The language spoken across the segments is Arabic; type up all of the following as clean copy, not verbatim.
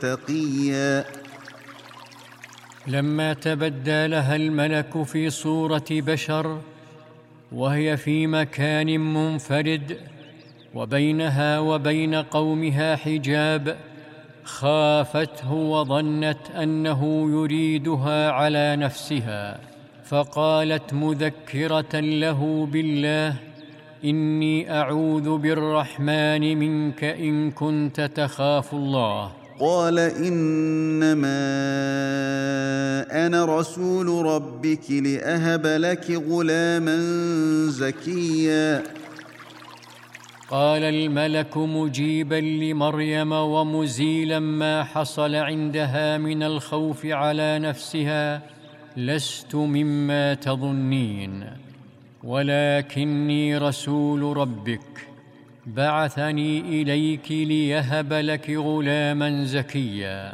تقيا. لما تبدى لها الملك في صورة بشر وهي في مكان منفرد وبينها وبين قومها حجاب، خافته وظنت أنه يريدها على نفسها، فقالت مذكرة له بالله: إني أعوذ بالرحمن منك إن كنت تخاف الله. قال إنما أنا رسول ربك لأهب لك غلاما زكيا. قال الملك مجيبا لمريم ومزيلا ما حصل عندها من الخوف على نفسها: لست مما تظنين، ولكني رسول ربك بعثني إليك ليهب لك غلاما زكيا.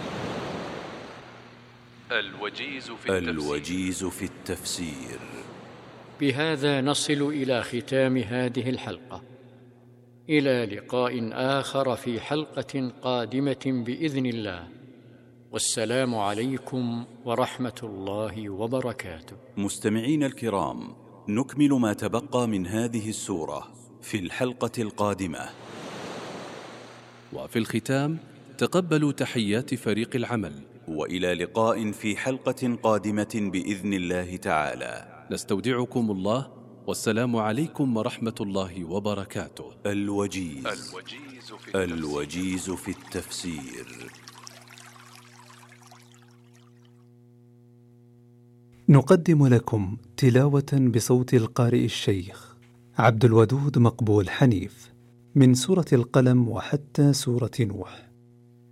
الوجيز في التفسير. بهذا نصل إلى ختام هذه الحلقة. إلى لقاء آخر في حلقة قادمة بإذن الله، والسلام عليكم ورحمة الله وبركاته. مستمعين الكرام، نكمل ما تبقى من هذه السورة في الحلقة القادمة. وفي الختام تقبلوا تحيات فريق العمل، وإلى لقاء في حلقة قادمة بإذن الله تعالى. نستودعكم الله، والسلام عليكم ورحمة الله وبركاته. الوجيز في التفسير. نقدم لكم تلاوة بصوت القارئ الشيخ عبد الودود مقبول حنيف من سورة القلم وحتى سورة نوح.